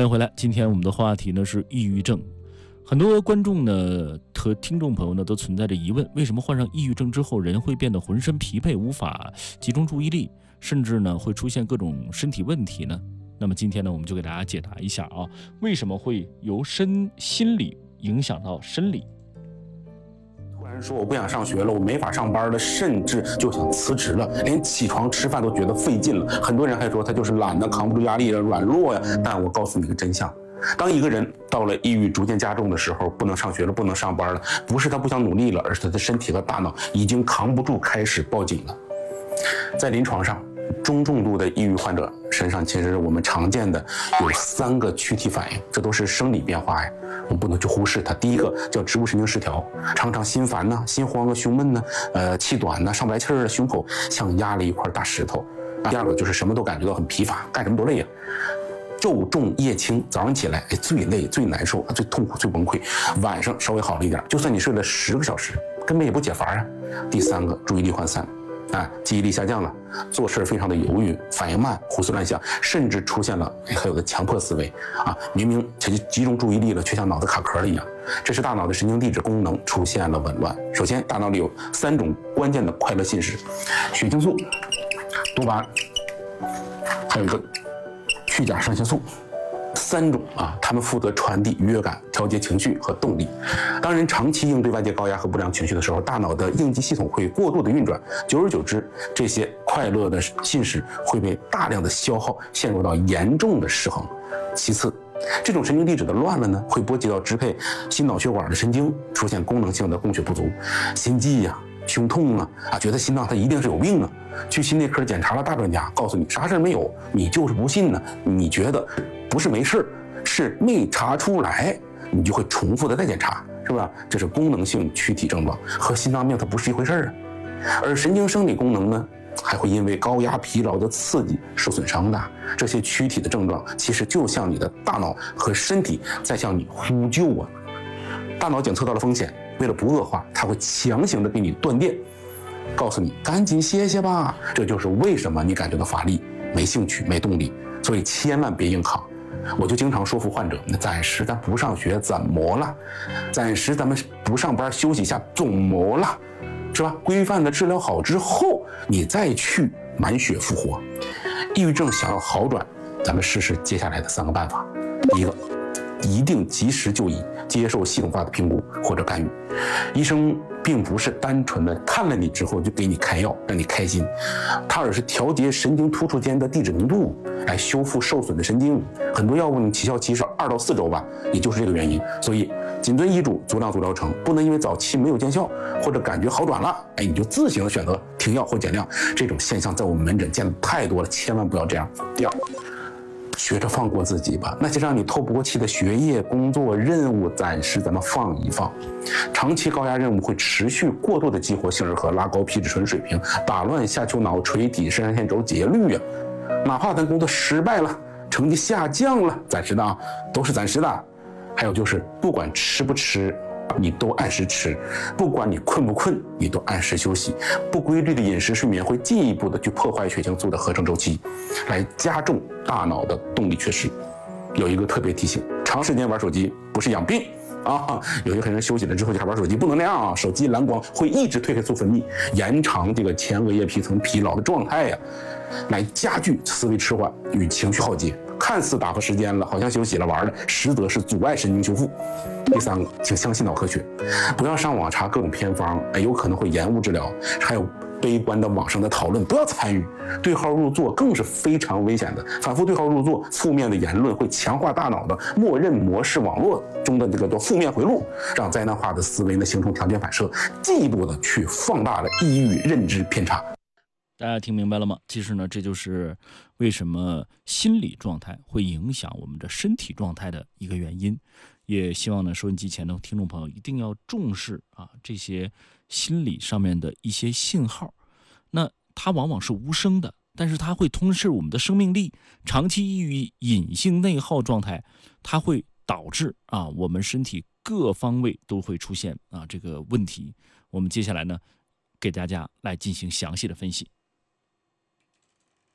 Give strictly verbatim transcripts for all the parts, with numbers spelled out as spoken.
迎回来。今天我们的话题呢是抑郁症。很多观众呢和听众朋友呢都存在着疑问：为什么患上抑郁症之后，人会变得浑身疲惫，无法集中注意力，甚至呢会出现各种身体问题呢？那么今天呢，我们就给大家解答一下啊，为什么会由身心理影响到生理？ 突然说我不想上学了，我没法上班了，甚至就想辞职了，连起床吃饭都觉得费劲了。很多人还说他就是懒得，扛不住压力了，软弱呀。但我告诉你个真相，当一个人到了抑郁逐渐加重的时候，不能上学了，不能上班了，不是他不想努力了，而是他的身体和大脑已经扛不住，开始报警了。在临床上，中重度的抑郁患者身上，其实我们常见的有三个躯体反应，这都是生理变化呀，我们不能去忽视它。第一个叫植物神经失调，常常心烦呐、心慌啊、胸闷呐、呃气短呐、上不来气儿啊，胸口像压了一块大石头。第二个就是什么都感觉到很疲乏，干什么都累呀、昼重夜轻，早上起来哎最累最难受最痛苦最崩溃，晚上稍微好了一点，就算你睡了十个小时，根本也不解乏啊。第三个注意力涣散。啊，记忆力下降了，做事非常的犹豫，反应慢，胡思乱想，甚至出现了还有的强迫思维啊！明明集集中注意力了，却像脑子卡壳了一样。这是大脑的神经递质功能出现了紊乱。首先，大脑里有三种关键的快乐信使：血清素、多巴胺，还有一个去甲上腺素。三种啊，它们负责传递愉悦感、调节情绪和动力。当人长期应对外界高压和不良情绪的时候，大脑的应激系统会过度的运转，久而久之，这些快乐的信使会被大量的消耗，陷入到严重的失衡。其次，这种神经递质的乱了呢，会波及到支配心脑血管的神经，出现功能性的供血不足，心悸呀、胸痛啊啊，觉得心脏它一定是有病啊。去心内科检查了，大专家告诉你啥事没有，你就是不信呢。你觉得不是没事，是没查出来，你就会重复的再检查，是吧？这是功能性躯体症状，和心脏病它不是一回事啊。而神经生理功能呢，还会因为高压疲劳的刺激受损伤的。这些躯体的症状其实就像你的大脑和身体在向你呼救啊。大脑检测到了风险，为了不恶化，它会强行的给你断电，告诉你赶紧歇歇吧。这就是为什么你感觉到乏力、没兴趣、没动力。所以千万别硬扛。我就经常说服患者，那暂时咱不上学怎么了？暂时咱们不上班休息一下怎么了？是吧？规范的治疗好之后，你再去满血复活。抑郁症想要好转，咱们试试接下来的三个办法。第一个，一定及时就医，接受系统化的评估或者干预。医生并不是单纯的看了你之后就给你开药让你开心，他而是调节神经突触间的递质浓度，来修复受损的神经。很多药物起效期是二到四周吧，也就是这个原因。所以谨遵医嘱，足量足疗程，不能因为早期没有见效或者感觉好转了，哎，你就自行选择停药或减量。这种现象在我们门诊见的太多了，千万不要这样。第二，学着放过自己吧，那些让你透不过气的学业、工作、任务，暂时咱们放一放。长期高压任务会持续过度的激活杏仁核，拉高皮质醇水平，打乱下丘脑垂体肾上腺轴节律啊。哪怕咱工作失败了，成绩下降了，暂时的啊，都是暂时的。还有就是，不管吃不吃，你都按时吃，不管你困不困，你都按时休息。不规律的饮食睡眠会进一步的去破坏血清素的合成周期，来加重大脑的动力缺失。有一个特别提醒，长时间玩手机不是养病啊，有些人休息了之后就开始玩手机，不能那样啊！手机蓝光会抑制褪黑素分泌，延长这个前额叶皮层疲劳的状态呀、啊，来加剧思维迟缓与情绪耗竭。看似打发时间了，好像休息了玩了，实则是阻碍神经修复。第三个，请相信脑科学，不要上网查各种偏方，哎，有可能会延误治疗。还有悲观的网上的讨论，不要参与。对号入座更是非常危险的，反复对号入座，负面的言论会强化大脑的默认模式网络中的这个叫负面回路，让灾难化的思维呢形成条件反射，进一步的去放大了抑郁认知偏差。 大家听明白了吗？其实呢，这就是为什么心理状态会影响我们的身体状态的一个原因。也希望呢，收音机前的听众朋友一定要重视啊这些心理上面的一些信号。那它往往是无声的，但是它会吞噬我们的生命力。长期抑郁隐性内耗状态，它会导致啊我们身体各方位都会出现啊这个问题。我们接下来呢，给大家来进行详细的分析。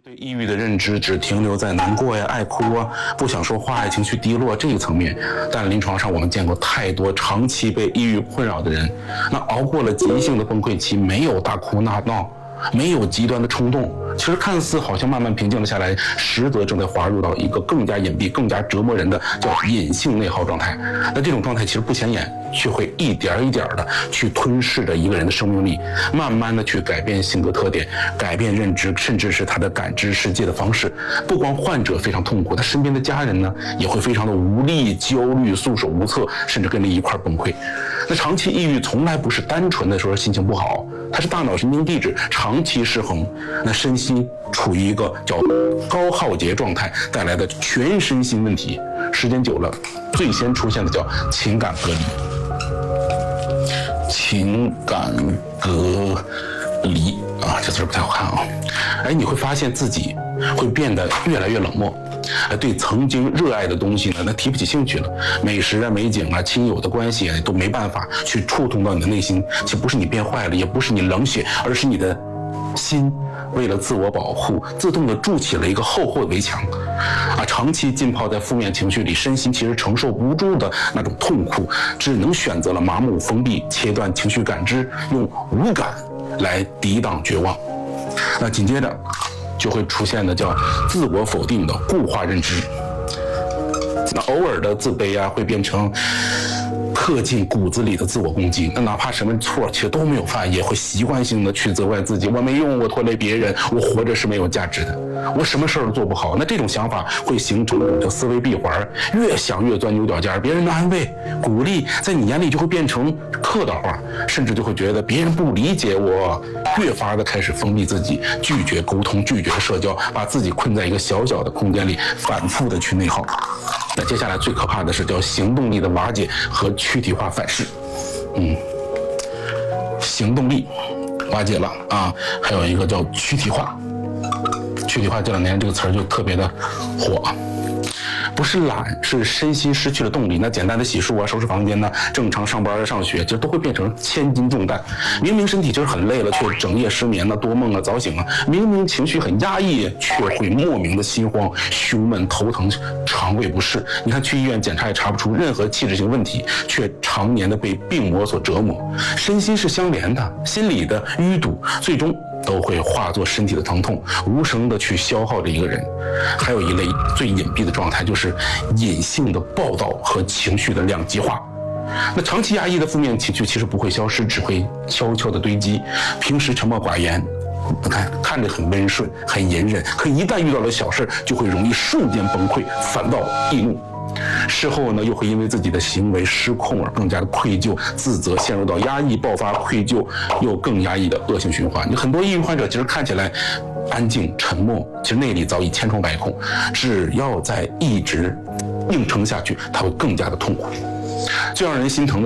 对抑郁的认知只停留在难过呀、爱哭啊、不想说话呀、情绪低落这个层面，但临床上我们见过太多长期被抑郁困扰的人，那熬过了急性的崩溃期，没有大哭大闹，没有极端的冲动，其实看似好像慢慢平静了下来，实则正在滑入到一个更加隐蔽、更加折磨人的叫隐性内耗状态。那这种状态其实不显眼，却会一点一点的去吞噬着一个人的生命力，慢慢的去改变性格特点，改变认知，甚至是他的感知世界的方式。不光患者非常痛苦，他身边的家人呢也会非常的无力、焦虑、束手无策，甚至跟着一块崩溃。那长期抑郁从来不是单纯的说心情不好，它是大脑神经递质长期失衡，那身心处于一个叫高耗竭状态带来的全身心问题，时间久了，最先出现的叫情感隔离。情感隔离啊，这词儿不太好看啊。哎，你会发现自己会变得越来越冷漠，对曾经热爱的东西呢，那提不起兴趣了。美食啊、美景啊、亲友的关系啊，都没办法去触动到你的内心。其实不是你变坏了，也不是你冷血，而是你的心为了自我保护，自动的筑起了一个厚厚的围墙，啊，长期浸泡在负面情绪里，身心其实承受不住的那种痛苦，只能选择了麻木封闭，切断情绪感知，用无感来抵挡绝望。那紧接着就会出现的叫自我否定的固化认知，那偶尔的自卑啊，会变成刻进骨子里的自我攻击，那哪怕什么错其实都没有犯，也会习惯性的去责怪自己，我没用，我拖累别人，我活着是没有价值的，我什么事儿都做不好。那这种想法会形成一种叫思维闭环，越想越钻牛角尖，别人的安慰鼓励在你眼里就会变成客套话，甚至就会觉得别人不理解我，越发的开始封闭自己，拒绝沟通，拒绝社交，把自己困在一个小小的空间里，反复的去内耗。那接下来最可怕的是叫行动力的瓦解和躯体化反噬。嗯，行动力瓦解了啊，还有一个叫躯体化。躯体化这两年这个词儿就特别的火。不是懒，是身心失去了动力。那简单的洗漱啊、收拾房间呢、正常上班啊、上学，其实都会变成千斤重担。明明身体就是很累了，却整夜失眠了、多梦啊、早醒啊。明明情绪很压抑，却会莫名的心慌、胸闷、头疼、肠胃不适。你看去医院检查也查不出任何器质性问题，却常年的被病魔所折磨。身心是相连的，心理的淤堵最终都会化作身体的疼痛，无声的去消耗着一个人。还有一类最隐蔽的状态，就是隐性的暴躁和情绪的两极化。那长期压抑的负面情绪其实不会消失，只会悄悄的堆积。平时沉默寡言，看看着很温顺、很隐忍，可一旦遇到了小事，就会容易瞬间崩溃、烦躁、易怒。事后呢，又会因为自己的行为失控而更加的愧疚、自责，陷入到压抑、爆发、愧疚又更压抑的恶性循环。你很多抑郁患者其实看起来安静沉默，其实内里早已千疮百孔。只要再一直硬撑下去，他会更加的痛苦。最让人心疼的